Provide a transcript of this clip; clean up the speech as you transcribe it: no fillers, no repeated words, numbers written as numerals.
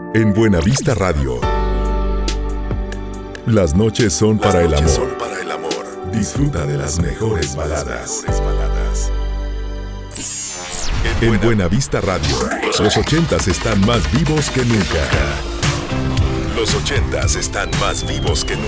En Buenavista Radio. Las noches son para el amor. Disfruta de las mejores baladas. En Buenavista Radio, los 80s están más vivos que nunca. Los 80s están más vivos que nunca.